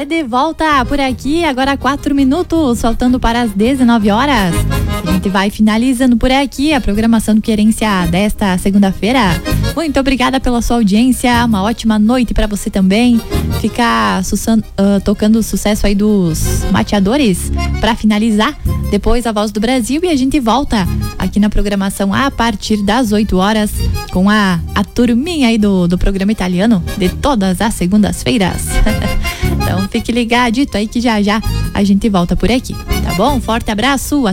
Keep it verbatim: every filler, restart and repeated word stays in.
de volta por aqui, agora quatro minutos, faltando para as dezenove horas. A gente vai finalizando por aqui a programação do Querência desta segunda-feira. Muito obrigada pela sua audiência, uma ótima noite para você também. Ficar sussan, uh, tocando o sucesso aí dos mateadores para finalizar. Depois a Voz do Brasil e a gente volta aqui na programação a partir das oito horas com a, a turminha aí do, do programa italiano de todas as segundas-feiras. Então fique ligadito aí que já já a gente volta por aqui, tá bom? Forte abraço, até